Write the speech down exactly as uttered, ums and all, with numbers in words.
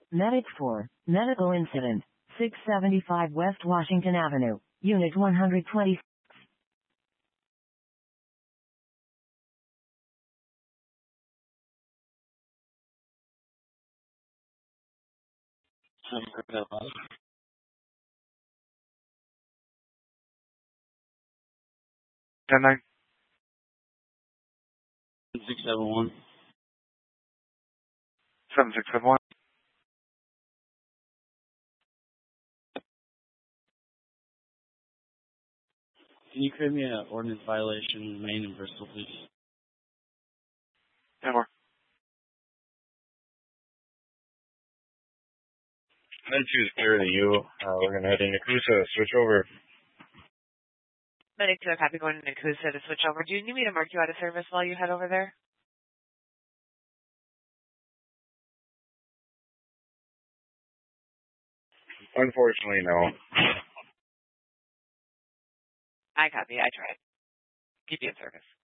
Medic four, medical incident, six seventy-five West Washington Avenue, Unit one hundred twenty. ten nine. six seven one. seven six seven one. Can you create me an ordinance violation in Maine and Bristol, please? ten more. nine two is clear to you. Uh, we're going to head into Cruza. Switch over. Medic two, happy going to Nakusa to switch over. Do you need me to mark you out of service while you head over there? Unfortunately, no. I copy. I tried. Keep you in service.